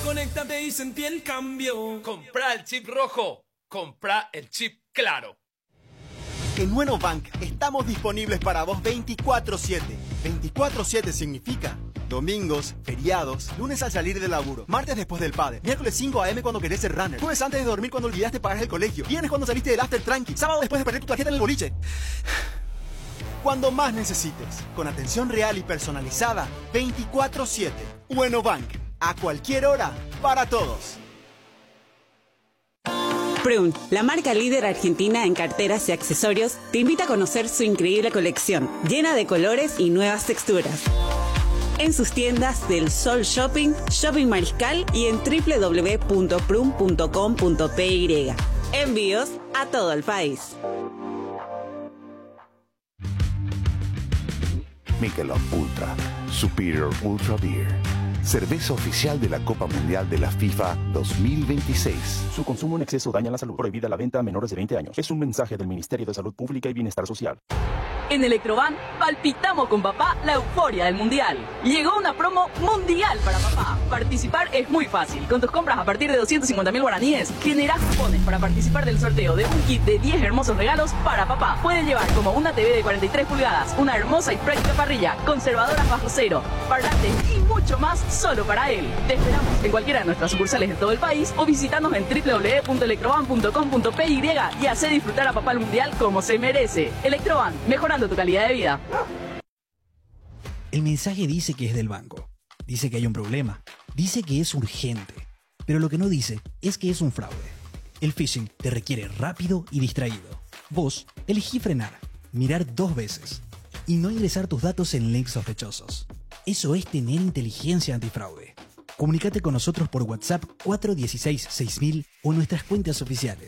conéctate y sentí el cambio. Comprá el chip rojo, comprá el chip claro. En Nuenobank estamos disponibles para vos 24/7. 24/7 significa domingos, feriados, lunes al salir del laburo, martes después del padre, miércoles 5 AM cuando querés ser runner, jueves antes de dormir cuando olvidaste pagar el colegio, viernes cuando saliste del after tranqui, sábado después de perder tu tarjeta en el boliche. Cuando más necesites, con atención real y personalizada, 24/7. Nuenobank, a cualquier hora, para todos. Prun, la marca líder argentina en carteras y accesorios, te invita a conocer su increíble colección, llena de colores y nuevas texturas. En sus tiendas del Sol Shopping, Shopping Mariscal y en www.prun.com.py. Envíos a todo el país. Michelob Ultra, Superior Ultra Beer. Cerveza oficial de la Copa Mundial de la FIFA 2026. Su consumo en exceso daña la salud. Prohibida la venta a menores de 20 años. Es un mensaje del Ministerio de Salud Pública y Bienestar Social. En Electroban palpitamos con papá la euforia del Mundial. Llegó una promo mundial para papá. Participar es muy fácil. Con tus compras a partir de 250.000 guaraníes, generás cupones para participar del sorteo de un kit de 10 hermosos regalos para papá. Puedes llevar como una TV de 43 pulgadas, una hermosa y práctica parrilla, conservadoras bajo cero, parlantes y mucho más solo para él. Te esperamos en cualquiera de nuestras sucursales de todo el país o visitanos en www.electroban.com.py y hace disfrutar a papá el Mundial como se merece. Electroban, mejorando tu calidad de vida. El mensaje dice que es del banco, dice que hay un problema, dice que es urgente, pero lo que no dice es que es un fraude. El phishing te requiere rápido y distraído. Vos elegí frenar, mirar 2 veces y no ingresar tus datos en links sospechosos. Eso es tener inteligencia antifraude. Comunícate con nosotros por WhatsApp 416-6000 o nuestras cuentas oficiales.